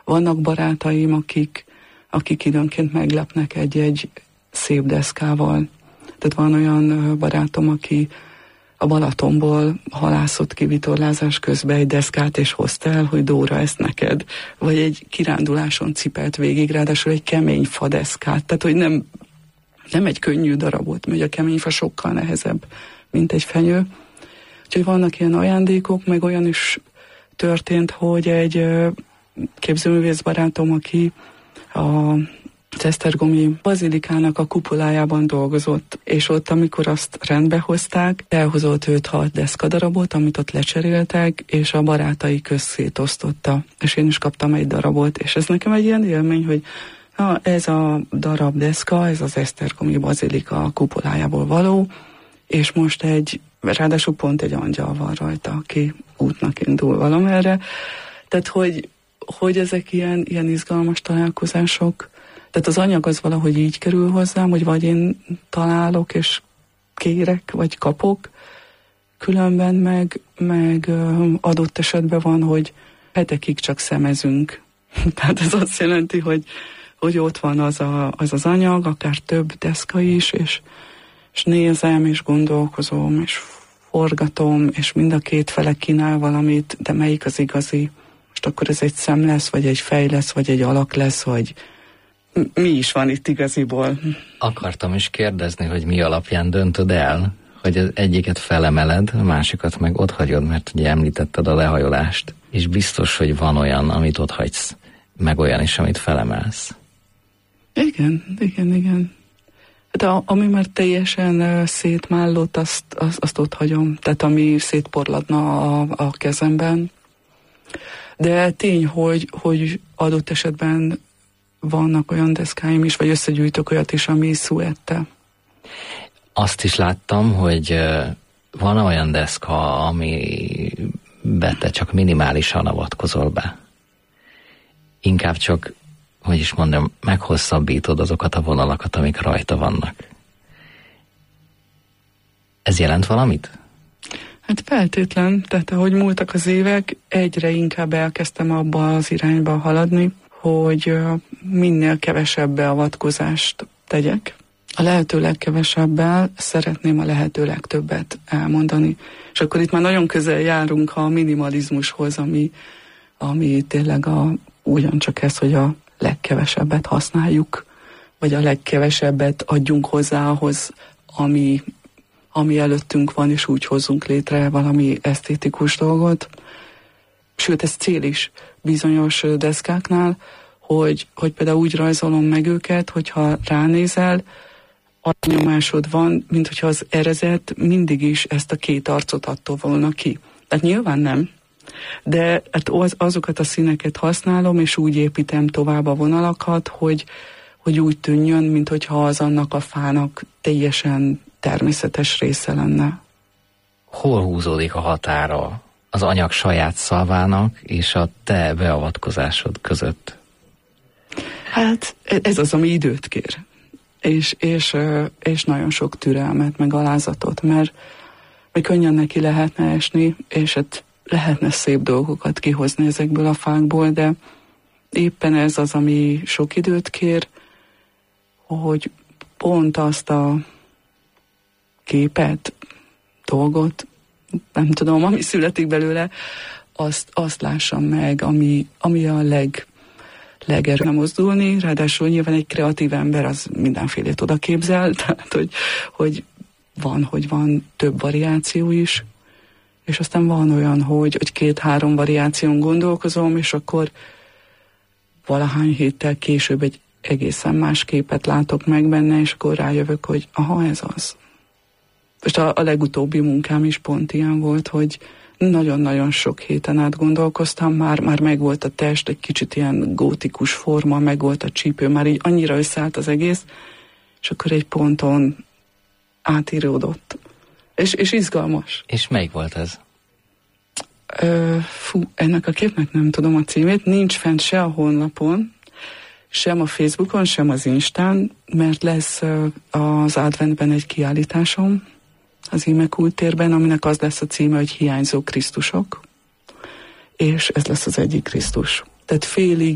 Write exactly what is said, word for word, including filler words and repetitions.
Vannak barátaim, akik, akik időnként meglepnek egy-egy szép deszkával. Tehát van olyan barátom, aki a Balatonból halászott ki vitorlázás közben egy deszkát, és hozta el, hogy Dóra, ezt neked. Vagy egy kiránduláson cipelt végig, ráadásul egy kemény fa deszkát. Tehát, hogy nem, nem egy könnyű darabot, mert a kemény fa sokkal nehezebb, mint egy fenyő. Úgyhogy vannak ilyen ajándékok, meg olyan is történt, hogy egy képzőművész barátom, aki a esztergomi bazilikának a kupolájában dolgozott, és ott, amikor azt rendbe hozták, elhozott öt-hat deszkadarabot, amit ott lecseréltek, és a barátai közt szétosztotta. És én is kaptam egy darabot, és ez nekem egy ilyen élmény, hogy na, ez a darab deszka, ez az esztergomi bazilika kupolájából való, és most egy, ráadásul pont egy angyal van rajta, aki útnak indul valamerre. Tehát, hogy, hogy ezek ilyen, ilyen izgalmas találkozások. Tehát az anyag az valahogy így kerül hozzám, hogy vagy én találok és kérek, vagy kapok, különben meg, meg adott esetben van, hogy hetekig csak szemezünk. Tehát ez azt jelenti, hogy, hogy ott van az, a, az az anyag, akár több deszka is, és, és nézem, és gondolkozom, és forgatom, és mind a két fele kínál valamit, de melyik az igazi? Most akkor ez egy szem lesz, vagy egy fej lesz, vagy egy alak lesz, vagy mi is van itt igaziból? Akartam is kérdezni, hogy mi alapján döntöd el, hogy az egyiket felemeled, a másikat meg otthagyod, mert ugye említetted a lehajolást, és biztos, hogy van olyan, amit otthagysz, meg olyan is, amit felemelsz. Igen, igen, igen. De a, ami már teljesen uh, szétmállott, azt, azt, azt otthagyom. Tehát ami szétporladna a, a kezemben. De tény, hogy, hogy adott esetben vannak olyan deszkáim is, vagy összegyűjtök olyat is, ami szuette. Azt is láttam, hogy van olyan deszka, amibe te csak minimálisan avatkozol be. Inkább csak, hogy is mondjam, meghosszabbítod azokat a vonalakat, amik rajta vannak. Ez jelent valamit? Hát feltétlen, tehát ahogy múltak az évek, egyre inkább elkezdtem abba az irányba haladni, hogy minél kevesebb beavatkozást tegyek. A lehető legkevesebbel szeretném a lehető legtöbbet elmondani. És akkor itt már nagyon közel járunk a minimalizmushoz, ami, ami tényleg a, ugyancsak ez, hogy a legkevesebbet használjuk, vagy a legkevesebbet adjunk hozzá ahhoz, ami, ami előttünk van, és úgy hozzunk létre valami esztétikus dolgot. Sőt, ez cél is bizonyos deszkáknál, hogy, hogy például úgy rajzolom meg őket, hogyha ránézel, a nyomásod van, mint hogyha az erezet mindig is ezt a két arcot adta volna ki. Tehát nyilván nem, de hát az, azokat a színeket használom, és úgy építem tovább a vonalakat, hogy, hogy úgy tűnjön, mint hogyha az annak a fának teljesen természetes része lenne. Hol húzódik a határa az anyag saját szavának és a te beavatkozásod között? Hát ez az, ami időt kér. És, és, és nagyon sok türelmet, meg alázatot, mert, mert könnyen neki lehetne esni, és hát lehetne szép dolgokat kihozni ezekből a fákból, de éppen ez az, ami sok időt kér, hogy pont azt a képet, dolgot, nem tudom, ami születik belőle, azt, azt lássam meg, ami, ami a leg, legerőbb mozdulni, ráadásul nyilván egy kreatív ember az mindenfélét oda képzel, tehát hogy, hogy van, hogy van több variáció is, és aztán van olyan, hogy, hogy két-három variáción gondolkozom, és akkor valahány héttel később egy egészen más képet látok meg benne, és akkor rájövök, hogy aha, ez az. Most a, a legutóbbi munkám is pont ilyen volt, hogy nagyon-nagyon sok héten át gondolkoztam, már, már megvolt a test, egy kicsit ilyen gótikus forma, megvolt a csípő, már így annyira összeállt az egész, és akkor egy ponton átíródott. És, és izgalmas. És melyik volt ez? Ö, fú, ennek a képnek nem tudom a címét, nincs fent se a honlapon, sem a Facebookon, sem az Instán, mert lesz az adventben egy kiállításom az Íme kulttérben, aminek az lesz a címe, hogy Hiányzó Krisztusok, és ez lesz az egyik Krisztus. Tehát félig